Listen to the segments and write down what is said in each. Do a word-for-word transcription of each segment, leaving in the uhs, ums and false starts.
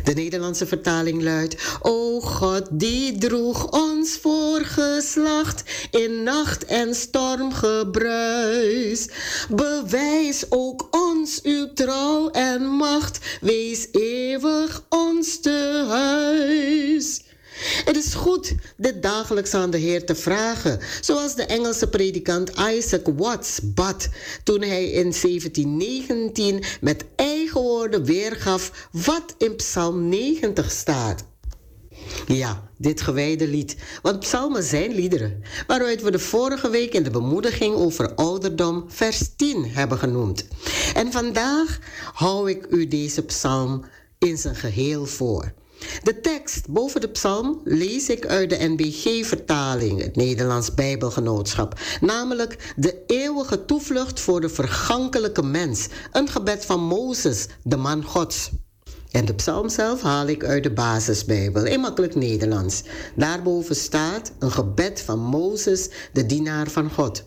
De Nederlandse vertaling luidt: O God, die droeg ons voorgeslacht in nacht en stormgebruis. Bewijs ook ons uw trouw en macht, wees eeuwig ons te huis. Het is goed dit dagelijks aan de Heer te vragen, zoals de Engelse predikant Isaac Watts bad toen hij in zeventien negentien met eigen woorden weergaf wat in Psalm negentig staat. Ja, dit gewijde lied, want psalmen zijn liederen, waaruit we de vorige week in de bemoediging over ouderdom vers tien hebben genoemd. En vandaag hou ik u deze psalm in zijn geheel voor. De tekst boven de psalm lees ik uit de N B G-vertaling, het Nederlands Bijbelgenootschap, namelijk de eeuwige toevlucht voor de vergankelijke mens, een gebed van Mozes, de man Gods. En de psalm zelf haal ik uit de basisbijbel, in makkelijk Nederlands. Daarboven staat een gebed van Mozes, de dienaar van God.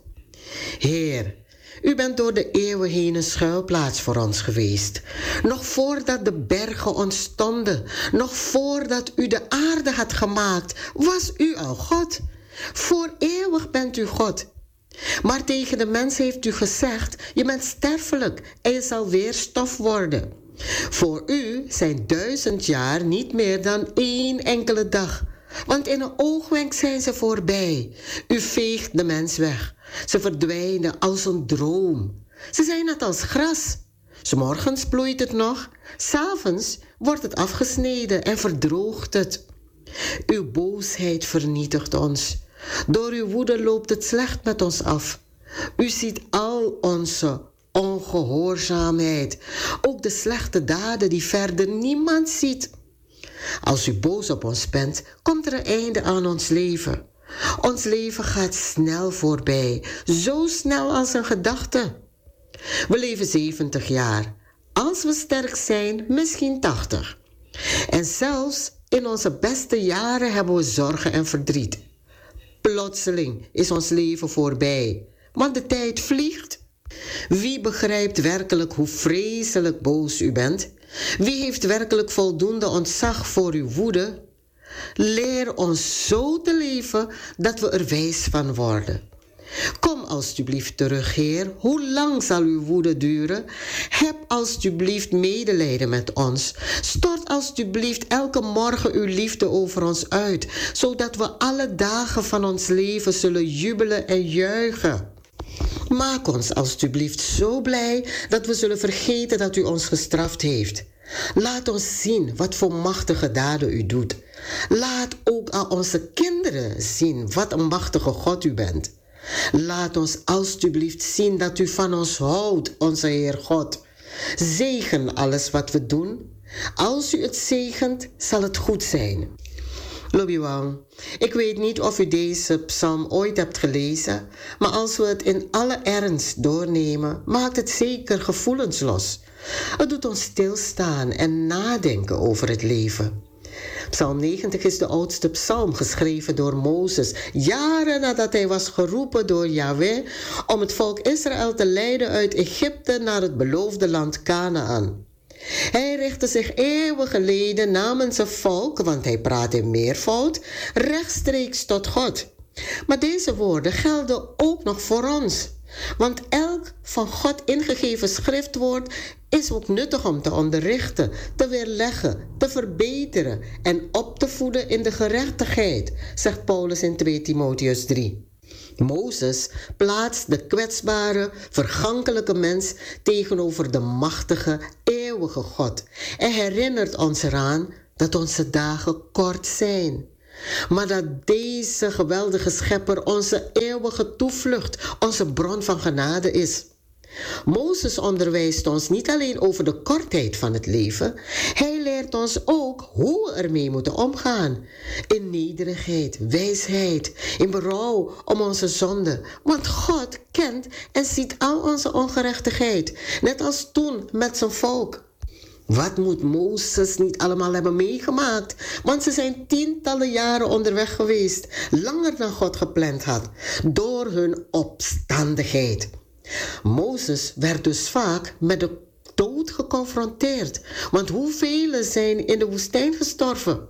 Heer, u bent door de eeuwen heen een schuilplaats voor ons geweest. Nog voordat de bergen ontstonden, nog voordat u de aarde had gemaakt, was u al God. Voor eeuwig bent u God. Maar tegen de mens heeft u gezegd: je bent sterfelijk en je zal weer stof worden. Voor u zijn duizend jaar niet meer dan één enkele dag. Want in een oogwenk zijn ze voorbij. U veegt de mens weg. Ze verdwijnen als een droom. Ze zijn net als gras. 'S Morgens bloeit het nog. 's Avonds wordt het afgesneden en verdroogt het. Uw boosheid vernietigt ons. Door uw woede loopt het slecht met ons af. U ziet al onze ongehoorzaamheid. Ook de slechte daden die verder niemand ziet. Als u boos op ons bent, komt er een einde aan ons leven. Ons leven gaat snel voorbij, zo snel als een gedachte. We leven zeventig jaar, als we sterk zijn, misschien tachtig. En zelfs in onze beste jaren hebben we zorgen en verdriet. Plotseling is ons leven voorbij, want de tijd vliegt. Wie begrijpt werkelijk hoe vreselijk boos u bent? Wie heeft werkelijk voldoende ontzag voor uw woede? Leer ons zo te leven dat we er wijs van worden. Kom alstublieft terug, Heer. Hoe lang zal uw woede duren? Heb alstublieft medelijden met ons. Stort alstublieft elke morgen uw liefde over ons uit, zodat we alle dagen van ons leven zullen jubelen en juichen. Maak ons alstublieft zo blij dat we zullen vergeten dat u ons gestraft heeft. Laat ons zien wat voor machtige daden u doet. Laat ook aan onze kinderen zien wat een machtige God u bent. Laat ons alstublieft zien dat u van ons houdt, onze Heer God. Zegen alles wat we doen. Als u het zegent, zal het goed zijn. Lobiwang, ik weet niet of u deze psalm ooit hebt gelezen, maar als we het in alle ernst doornemen, maakt het zeker gevoelens los. Het doet ons stilstaan en nadenken over het leven. Psalm negentig is de oudste psalm, geschreven door Mozes, jaren nadat hij was geroepen door Yahweh om het volk Israël te leiden uit Egypte naar het beloofde land Kanaan. Hij richtte zich eeuwen geleden namens zijn volk, want hij praat in meervoud, rechtstreeks tot God. Maar deze woorden gelden ook nog voor ons. Want elk van God ingegeven schriftwoord is ook nuttig om te onderrichten, te weerleggen, te verbeteren en op te voeden in de gerechtigheid, zegt Paulus in twee Timotheus drie. Mozes plaatst de kwetsbare, vergankelijke mens tegenover de machtige, eeuwige God en herinnert ons eraan dat onze dagen kort zijn. Maar dat deze geweldige schepper onze eeuwige toevlucht, onze bron van genade is. Mozes onderwijst ons niet alleen over de kortheid van het leven, hij leert ons ook hoe we ermee moeten omgaan. In nederigheid, wijsheid, in berouw om onze zonde. Want God kent en ziet al onze ongerechtigheid, net als toen met zijn volk. Wat moet Mozes niet allemaal hebben meegemaakt? Want ze zijn tientallen jaren onderweg geweest, langer dan God gepland had, door hun opstandigheid. Mozes werd dus vaak met de dood geconfronteerd. Want hoeveel zijn in de woestijn gestorven?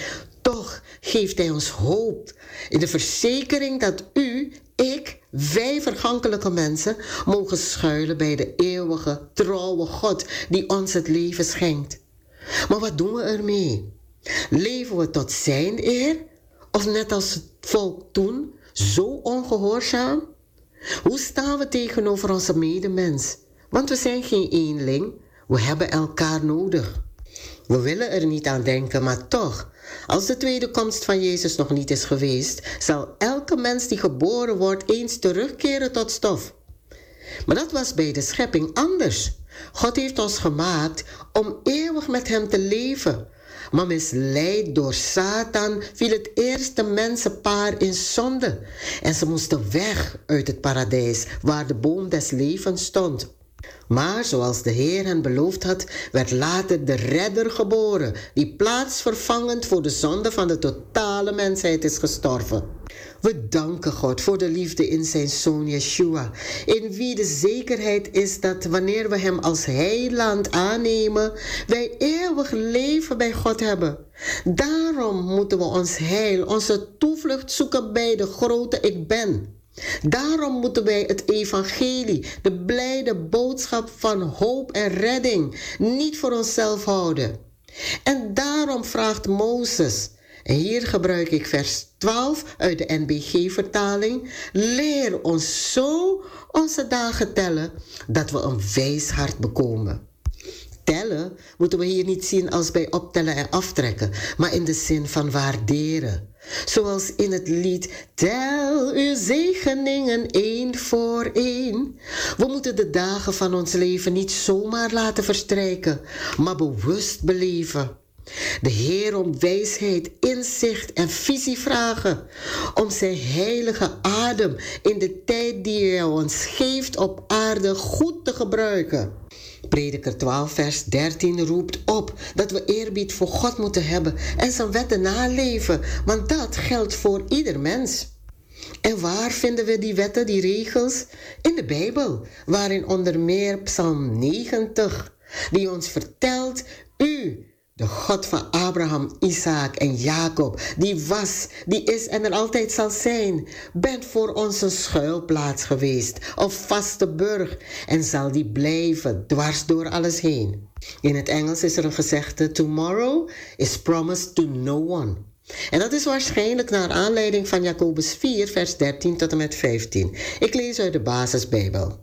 Toch geeft hij ons hoop in de verzekering dat u, ik, wij vergankelijke mensen mogen schuilen bij de eeuwige, trouwe God die ons het leven schenkt. Maar wat doen we ermee? Leven we tot zijn eer? Of net als het volk toen, zo ongehoorzaam? Hoe staan we tegenover onze medemens? Want we zijn geen eenling, we hebben elkaar nodig. We willen er niet aan denken, maar toch, als de tweede komst van Jezus nog niet is geweest, zal elke mens die geboren wordt eens terugkeren tot stof. Maar dat was bij de schepping anders. God heeft ons gemaakt om eeuwig met hem te leven. Maar misleid door Satan viel het eerste mensenpaar in zonde. En ze moesten weg uit het paradijs waar de boom des levens stond. Maar zoals de Heer hen beloofd had, werd later de redder geboren, die plaatsvervangend voor de zonde van de totale mensheid is gestorven. We danken God voor de liefde in zijn Zoon Yeshua, in wie de zekerheid is dat wanneer we hem als heiland aannemen, wij eeuwig leven bij God hebben. Daarom moeten we ons heil, onze toevlucht zoeken bij de grote Ik Ben. Daarom moeten wij het evangelie, de blijde boodschap van hoop en redding, niet voor onszelf houden. En daarom vraagt Mozes, en hier gebruik ik vers twaalf uit de N B G-vertaling, leer ons zo onze dagen tellen, dat we een wijs hart bekomen. Tellen moeten we hier niet zien als bij optellen en aftrekken, maar in de zin van waarderen. Zoals in het lied, tel uw zegeningen één voor één. We moeten de dagen van ons leven niet zomaar laten verstrijken, maar bewust beleven. De Heer om wijsheid, inzicht en visie vragen. Om zijn heilige adem in de tijd die hij ons geeft op aarde goed te gebruiken. Prediker twaalf vers dertien roept op dat we eerbied voor God moeten hebben en zijn wetten naleven, want dat geldt voor ieder mens. En waar vinden we die wetten, die regels? In de Bijbel, waarin onder meer Psalm negentig, die ons vertelt, u, de God van Abraham, Isaac en Jacob, die was, die is en er altijd zal zijn, bent voor ons een schuilplaats geweest, een vaste burg, en zal die blijven dwars door alles heen. In het Engels is er een gezegde, tomorrow is promised to no one. En dat is waarschijnlijk naar aanleiding van Jacobus vier, vers dertien tot en met vijftien. Ik lees uit de basisbijbel.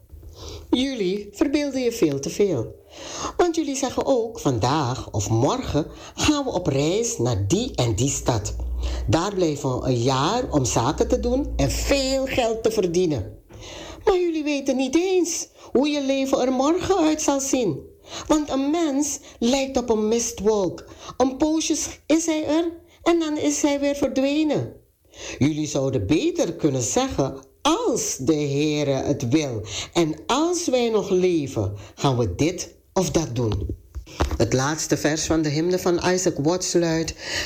Jullie verbeelden je veel te veel. Want jullie zeggen ook, vandaag of morgen gaan we op reis naar die en die stad. Daar blijven we een jaar om zaken te doen en veel geld te verdienen. Maar jullie weten niet eens hoe je leven er morgen uit zal zien. Want een mens lijkt op een mistwolk. Een poosje is hij er en dan is hij weer verdwenen. Jullie zouden beter kunnen zeggen, als de Heere het wil en als wij nog leven, gaan we dit of dat doen. Het laatste vers van de hymne van Isaac Watts luidt,